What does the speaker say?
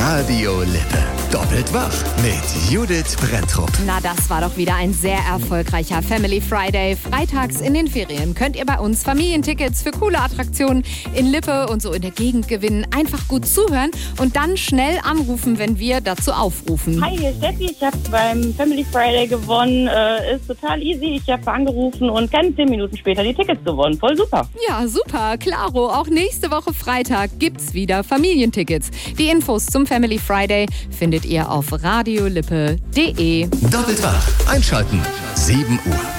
Radio Lippe. Doppelt wach mit Judith Brenntrup. Na, das war doch wieder ein sehr erfolgreicher Family Friday. Freitags in den Ferien könnt ihr bei uns Familientickets für coole Attraktionen in Lippe und so in der Gegend gewinnen. Einfach gut zuhören und dann schnell anrufen, wenn wir dazu aufrufen. Hi, hier ist Steffi. Ich habe beim Family Friday gewonnen. Ist total easy. Ich habe angerufen und ganz 10 Minuten später die Tickets gewonnen. Voll super. Ja, super. Klaro. Auch nächste Woche Freitag gibt's wieder Familientickets. Die Infos zum Family Friday findet ihr auf radiolippe.de. Doppelt wach. Einschalten. 7 Uhr.